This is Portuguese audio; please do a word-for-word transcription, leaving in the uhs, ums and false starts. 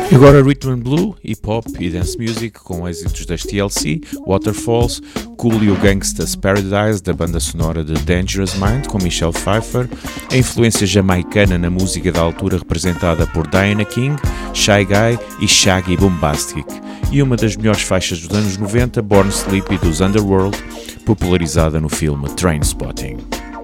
E agora Rhythm and Blue, Hip Hop e Dance Music com êxitos das T L C, Waterfalls, Coolio Gangsta's Paradise da banda sonora de Dangerous Mind com Michelle Pfeiffer, a influência jamaicana na música da altura representada por Diana King, Shy Guy e Shaggy Bombastic, e uma das melhores faixas dos anos noventa, Born Sleepy dos Underworld, popularizada no filme Trainspotting.